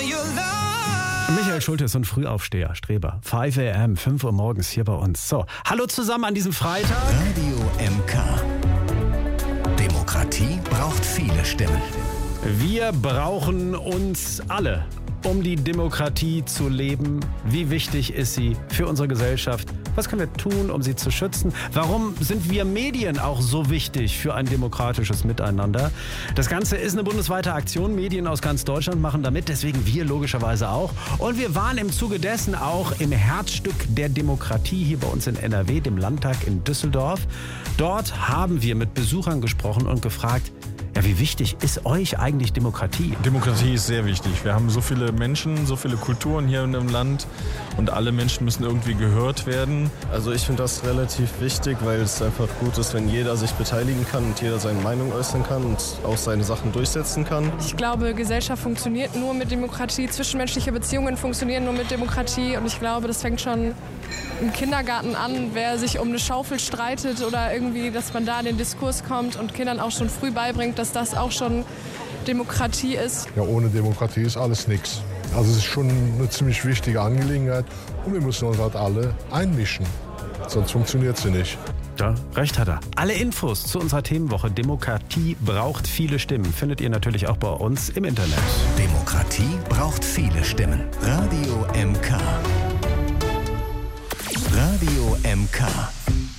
Michael Schulte ist ein Frühaufsteher, Streber. 5 a.m., 5 Uhr morgens hier bei uns. So, hallo zusammen an diesem Freitag. Radio MK. Demokratie braucht viele Stimmen. Wir brauchen uns alle, um die Demokratie zu leben. Wie wichtig ist sie für unsere Gesellschaft? Was können wir tun, um sie zu schützen? Warum sind wir Medien auch so wichtig für ein demokratisches Miteinander? Das Ganze ist eine bundesweite Aktion. Medien aus ganz Deutschland machen da mit, deswegen wir logischerweise auch. Und wir waren im Zuge dessen auch im Herzstück der Demokratie hier bei uns in NRW, dem Landtag in Düsseldorf. Dort haben wir mit Besuchern gesprochen und gefragt, ja, wie wichtig ist euch eigentlich Demokratie? Demokratie ist sehr wichtig. Wir haben so viele Menschen, so viele Kulturen hier in dem Land und alle Menschen müssen irgendwie gehört werden. Also ich finde das relativ wichtig, weil es einfach gut ist, wenn jeder sich beteiligen kann und jeder seine Meinung äußern kann und auch seine Sachen durchsetzen kann. Ich glaube, Gesellschaft funktioniert nur mit Demokratie, zwischenmenschliche Beziehungen funktionieren nur mit Demokratie und ich glaube, das fängt schon im Kindergarten an, wer sich um eine Schaufel streitet oder irgendwie, dass man da in den Diskurs kommt und Kindern auch schon früh beibringt, dass das auch schon Demokratie ist. Ja, ohne Demokratie ist alles nichts. Also es ist schon eine ziemlich wichtige Angelegenheit und wir müssen uns halt alle einmischen, sonst funktioniert sie nicht. Ja, recht hat er. Alle Infos zu unserer Themenwoche Demokratie braucht viele Stimmen findet ihr natürlich auch bei uns im Internet. Demokratie braucht viele Stimmen. Radio MK. Radio MK.